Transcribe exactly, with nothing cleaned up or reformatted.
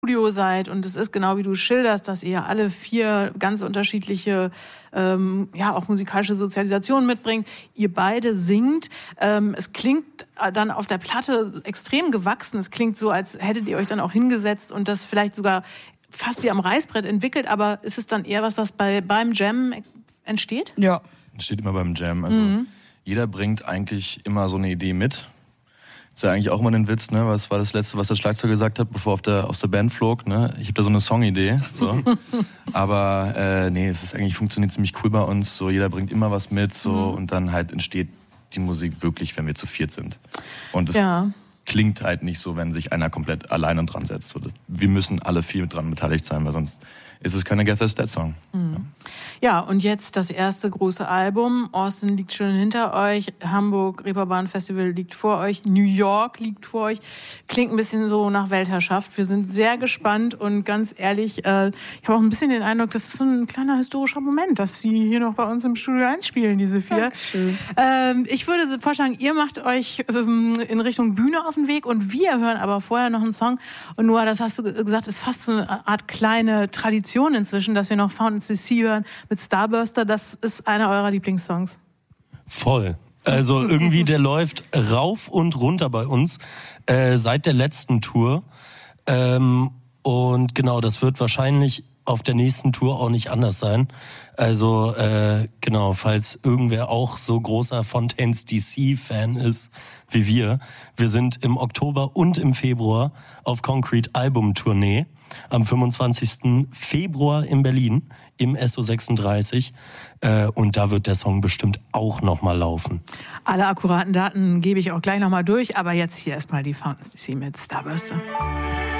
Studio seid und es ist genau wie du schilderst, dass ihr alle vier ganz unterschiedliche, ähm, ja auch musikalische Sozialisationen mitbringt. Ihr beide singt. Ähm, es klingt dann auf der Platte extrem gewachsen. Es klingt so, als hättet ihr euch dann auch hingesetzt und das vielleicht sogar fast wie am Reißbrett entwickelt. Aber ist es dann eher was, was bei beim Jam entsteht? Ja, entsteht immer beim Jam. Also Mhm. jeder bringt eigentlich immer so eine Idee mit. Das ist ja eigentlich auch immer ein Witz, ne? Was war das Letzte, was der Schlagzeuger gesagt hat, bevor er auf der, aus der Band flog, ne? Ich habe da so eine Songidee, so. Aber äh, nee, es ist eigentlich, funktioniert ziemlich cool bei uns. So, jeder bringt immer was mit, so, Mhm. und dann halt entsteht die Musik wirklich, wenn wir zu viert sind. Und es Ja. klingt halt nicht so, wenn sich einer komplett alleine dran setzt. So, das, wir müssen alle viel dran beteiligt sein, weil sonst ist es keine Get This Dead Song. Mhm. Ja, und jetzt das erste große Album. Austin liegt schon hinter euch. Hamburg Reeperbahn Festival liegt vor euch. New York liegt vor euch. Klingt ein bisschen so nach Weltherrschaft. Wir sind sehr gespannt und ganz ehrlich, äh, ich habe auch ein bisschen den Eindruck, das ist so ein kleiner historischer Moment, dass Sie hier noch bei uns im Studio einspielen, diese vier. Ähm, ich würde vorschlagen, ihr macht euch ähm, in Richtung Bühne auf den Weg und wir hören aber vorher noch einen Song. Und Noah, das hast du gesagt, ist fast so eine Art kleine Tradition inzwischen, dass wir noch Fountain C C hören mit Starburster. Das ist einer eurer Lieblingssongs. Voll. Also irgendwie, der läuft rauf und runter bei uns äh, seit der letzten Tour. Ähm, und genau, das wird wahrscheinlich auf der nächsten Tour auch nicht anders sein. Also äh, genau, falls irgendwer auch so großer Fontaines D C-Fan ist wie wir. Wir sind im Oktober und im Februar auf Concrete Album-Tournee. Am fünfundzwanzigsten Februar in Berlin im S O sechsunddreißig. Äh, und da wird der Song bestimmt auch nochmal laufen. Alle akkuraten Daten gebe ich auch gleich nochmal durch, aber jetzt hier erstmal die Fountain C C mit Starburster.